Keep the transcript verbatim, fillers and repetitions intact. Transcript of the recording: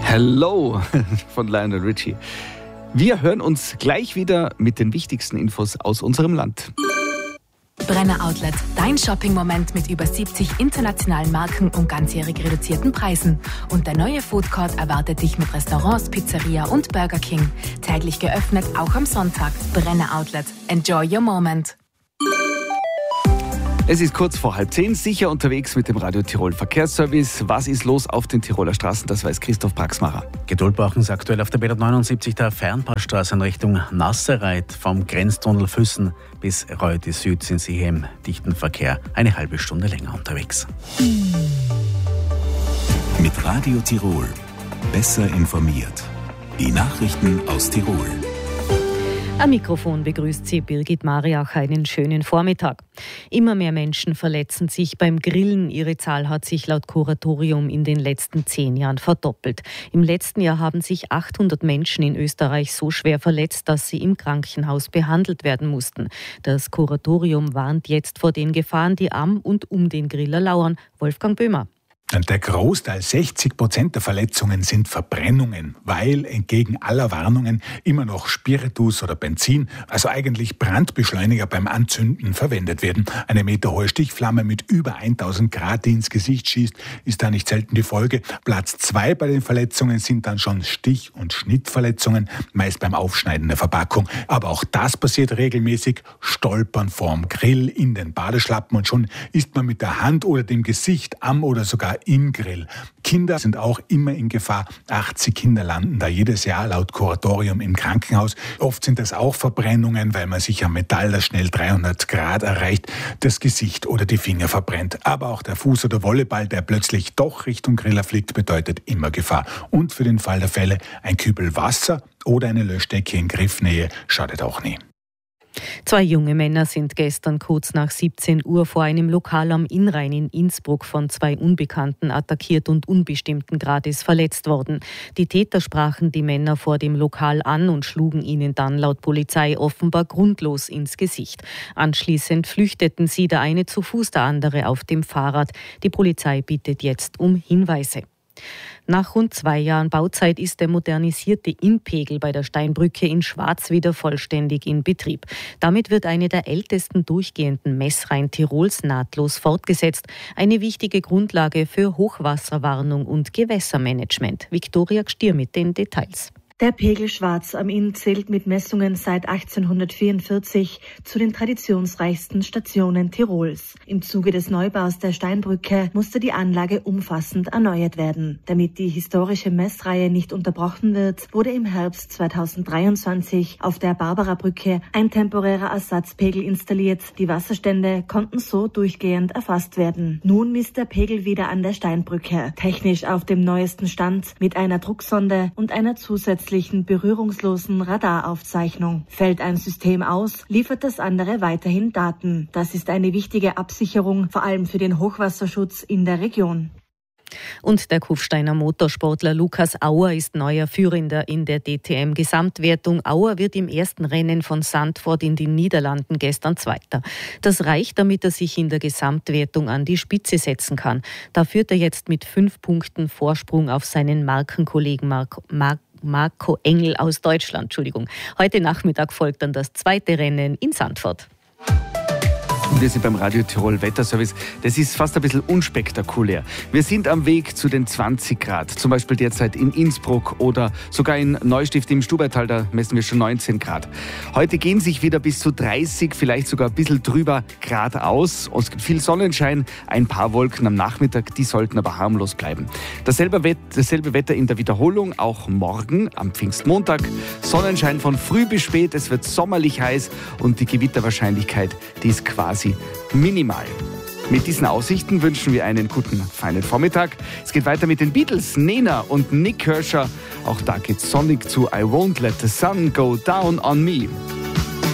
Hello von Lionel Richie. Wir hören uns gleich wieder mit den wichtigsten Infos aus unserem Land. Brenner Outlet, dein Shopping-Moment mit über siebzig internationalen Marken und ganzjährig reduzierten Preisen. Und der neue Food Court erwartet dich mit Restaurants, Pizzeria und Burger King. Täglich geöffnet, auch am Sonntag. Brenner Outlet. Enjoy your moment. Es ist kurz vor halb zehn, sicher unterwegs mit dem Radio Tirol Verkehrsservice. Was ist los auf den Tiroler Straßen? Das weiß Christoph Praxmacher. Geduld brauchen Sie aktuell auf der B neunundsiebzig der Fernpassstraße in Richtung Nasserreit. Vom Grenztunnel Füssen bis Reute Süd sind Sie hier im dichten Verkehr eine halbe Stunde länger unterwegs. Mit Radio Tirol. Besser informiert. Die Nachrichten aus Tirol. Am Mikrofon begrüßt Sie Birgit Mariach. Einen schönen Vormittag. Immer mehr Menschen verletzen sich beim Grillen. Ihre Zahl hat sich laut Kuratorium in den letzten zehn Jahren verdoppelt. Im letzten Jahr haben sich achthundert Menschen in Österreich so schwer verletzt, dass sie im Krankenhaus behandelt werden mussten. Das Kuratorium warnt jetzt vor den Gefahren, die am und um den Griller lauern. Wolfgang Böhmer. Der Großteil, sechzig Prozent der Verletzungen, sind Verbrennungen, weil entgegen aller Warnungen immer noch Spiritus oder Benzin, also eigentlich Brandbeschleuniger beim Anzünden, verwendet werden. Eine meterhohe Stichflamme mit über tausend Grad, die ins Gesicht schießt, ist da nicht selten die Folge. Platz zwei bei den Verletzungen sind dann schon Stich- und Schnittverletzungen, meist beim Aufschneiden der Verpackung. Aber auch das passiert regelmäßig. Stolpern vorm Grill, in den Badeschlappen und schon ist man mit der Hand oder dem Gesicht am oder sogar im Grill. Kinder sind auch immer in Gefahr. achtzig Kinder landen da jedes Jahr laut Kuratorium im Krankenhaus. Oft sind das auch Verbrennungen, weil man sich am Metall, das schnell dreihundert Grad erreicht, das Gesicht oder die Finger verbrennt. Aber auch der Fuß oder Volleyball, der plötzlich doch Richtung Griller fliegt, bedeutet immer Gefahr. Und für den Fall der Fälle ein Kübel Wasser oder eine Löschdecke in Griffnähe schadet auch nie. Zwei junge Männer sind gestern kurz nach siebzehn Uhr vor einem Lokal am Innrhein in Innsbruck von zwei Unbekannten attackiert und unbestimmten Grades verletzt worden. Die Täter sprachen die Männer vor dem Lokal an und schlugen ihnen dann laut Polizei offenbar grundlos ins Gesicht. Anschließend flüchteten sie, der eine zu Fuß, der andere auf dem Fahrrad. Die Polizei bittet jetzt um Hinweise. Nach rund zwei Jahren Bauzeit ist der modernisierte Innpegel bei der Steinbrücke in Schwaz wieder vollständig in Betrieb. Damit wird eine der ältesten durchgehenden Messreihen Tirols nahtlos fortgesetzt. Eine wichtige Grundlage für Hochwasserwarnung und Gewässermanagement. Viktoria Gstier mit den Details. Der Pegel Schwaz am Inn zählt mit Messungen seit achtzehnhundertvierundvierzig zu den traditionsreichsten Stationen Tirols. Im Zuge des Neubaus der Steinbrücke musste die Anlage umfassend erneuert werden. Damit die historische Messreihe nicht unterbrochen wird, wurde im Herbst zweitausenddreiundzwanzig auf der Barbarabrücke ein temporärer Ersatzpegel installiert. Die Wasserstände konnten so durchgehend erfasst werden. Nun misst der Pegel wieder an der Steinbrücke, technisch auf dem neuesten Stand mit einer Drucksonde und einer zusätzlichen berührungslosen Radaraufzeichnung. Fällt ein System aus, liefert das andere weiterhin Daten. Das ist eine wichtige Absicherung, vor allem für den Hochwasserschutz in der Region. Und der Kufsteiner Motorsportler Lukas Auer ist neuer Führender in der D T M-Gesamtwertung. Auer wird im ersten Rennen von Zandvoort in den Niederlanden gestern Zweiter. Das reicht, damit er sich in der Gesamtwertung an die Spitze setzen kann. Da führt er jetzt mit fünf Punkten Vorsprung auf seinen Markenkollegen Marco, Marco Marco Engel aus Deutschland. Entschuldigung. Heute Nachmittag folgt dann das zweite Rennen in Zandvoort. Wir sind beim Radio Tirol Wetterservice. Das ist fast ein bisschen unspektakulär. Wir sind am Weg zu den zwanzig Grad. Zum Beispiel derzeit in Innsbruck oder sogar in Neustift im Stubaital. Da messen wir schon neunzehn Grad. Heute gehen sich wieder bis zu dreißig, vielleicht sogar ein bisschen drüber Grad aus. Es gibt viel Sonnenschein, ein paar Wolken am Nachmittag. Die sollten aber harmlos bleiben. Dasselbe, Wett- dasselbe Wetter in der Wiederholung auch morgen am Pfingstmontag. Sonnenschein von früh bis spät. Es wird sommerlich heiß und die Gewitterwahrscheinlichkeit, die ist quasi minimal. Mit diesen Aussichten wünschen wir einen guten, feinen Vormittag. Es geht weiter mit den Beatles, Nena und Nick Kershaw. Auch da geht's sonnig zu I Won't Let the Sun Go Down on Me.